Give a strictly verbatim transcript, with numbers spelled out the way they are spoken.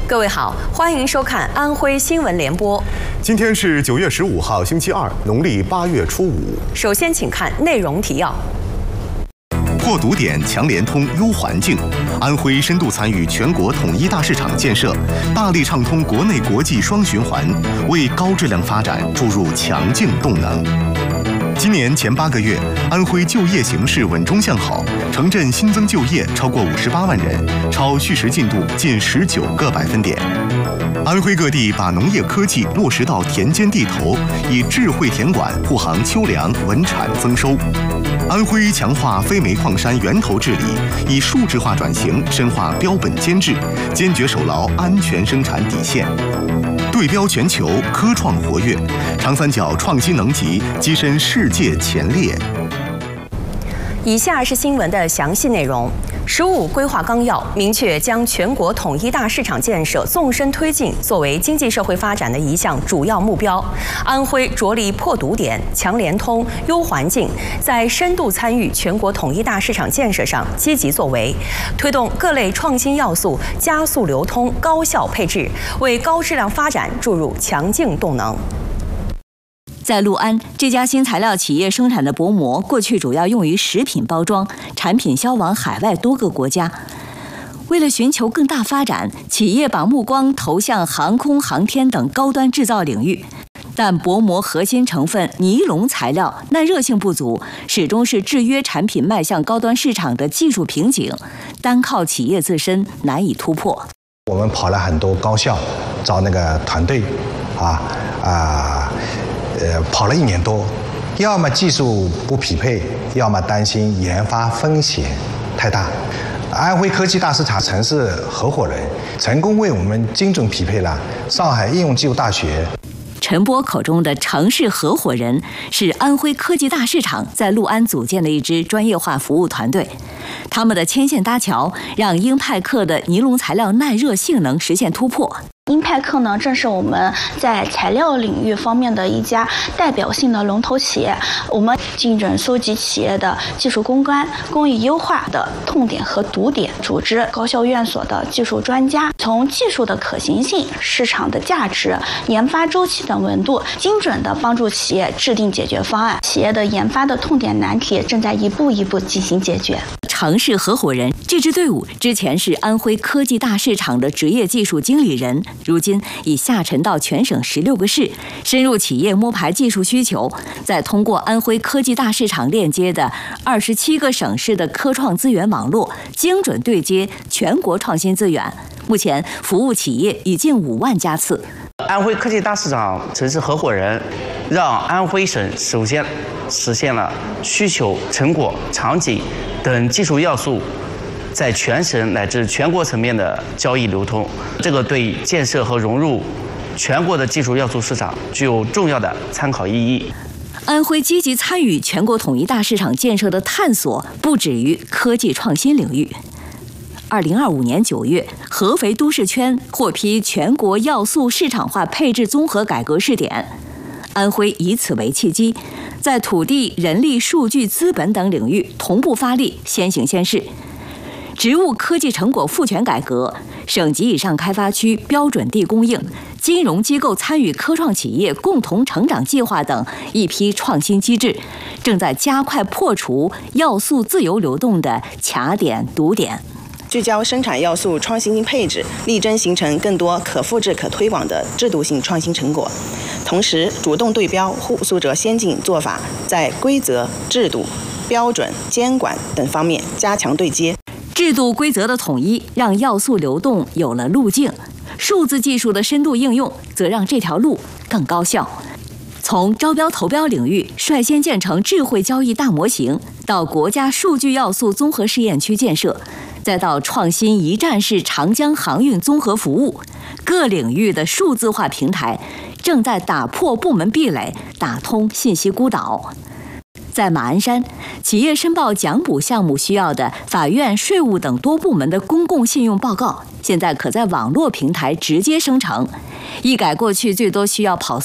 各位好，欢迎收看安徽新闻联播。 今天是九月十五号，星期二，农历八月初五。 首先，请看内容提要。 破堵点，强联通，优环境。安徽深度参与全国统一大市场建设，大力畅通国内国际双循环，为高质量发展注入强劲动能。今年前八个月，安徽就业形势稳中向好，城镇新增就业超过五十八万人，超叙时进度近十九个百分点。安徽各地把农业科技落实到田间地头，以智慧田管护航秋粮，稳产增收。 安徽强化非煤矿山源头治理，以数字化转型深化标本监制，坚决守牢安全生产底线。对标全球，科创活跃，长三角创新能级跻身世界前列。 以下是新闻的详细内容。 十五规划纲要明确将全国统一大市场建设纵深推进作为经济社会发展的一项主要目标。安徽着力破堵点、强联通、优环境，在深度参与全国统一大市场建设上积极作为，推动各类创新要素加速流通、高效配置，为高质量发展注入强劲动能。 在六安，这家新材料企业生产的薄膜，过去主要用于食品包装，产品销往海外多个国家。为了寻求更大发展，企业把目光投向航空航天等高端制造领域。但薄膜核心成分尼龙材料耐热性不足，始终是制约产品迈向高端市场的技术瓶颈，单靠企业自身难以突破。 我们跑了很多高校，找那个团队，啊啊。 呃，跑了一年多，要么技术不匹配，要么担心研发风险太大。安徽科技大市场城市合伙人成功为我们精准匹配了上海应用技术大学。 陈波口中的城市合伙人是安徽科技大市场在六安组建的一支专业化服务团队，他们的牵线搭桥，让英派克的尼龙材料耐热性能实现突破。 英派克呢，正是我们在材料领域方面的一家代表性的龙头企业。我们精准搜集企业的技术攻关、工艺优化的痛点和堵点，组织高校院所的技术专家，从技术的可行性、市场的价值、研发周期等维度，精准地帮助企业制定解决方案。企业的研发的痛点难题正在一步一步进行解决。 城市合伙人这支队伍之前是安徽科技大市场的职业技术经理人，如今已下沉到全省十六个市，深入企业摸排技术需求，再通过安徽科技大市场链接的二十七个省市的科创资源网络，精准对接全国创新资源。目前服务企业已近五万家次。 安徽科技大市场城市合伙人，让安徽省首先实现了需求、成果、场景 等技术要素在全省乃至全国层面的交易流通，这个对建设和融入全国的技术要素市场具有重要的参考意义。 安徽积极参与全国统一大市场建设的探索，不止于科技创新领域。二零二五年九月，合肥都市圈获批全国要素市场化配置综合改革试点，安徽以此为契机， 在土地、人力、数据、资本等领域同步发力，先行先试。职务科技成果赋权改革、省级以上开发区标准地供应、金融机构参与科创企业共同成长计划等一批创新机制，正在加快破除要素自由流动的卡点、堵点。 聚焦生产要素创新性配置，力争形成更多可复制、可推广的制度性创新成果。同时，主动对标互诉者先进做法，在规则、制度、标准、监管等方面加强对接。 制度规则的统一，让要素流动有了路径；数字技术的深度应用，则让这条路更高效。 从招标投标领域率先建成智慧交易大模型，到国家数据要素综合试验区建设，再到创新一站式长江航运综合服务，各领域的数字化平台正在打破部门壁垒，打通信息孤岛。在马鞍山，企业申报奖补项目需要的法院、税务等多部门的公共信用报告，现在可在网络平台直接生成。一改过去最多需要跑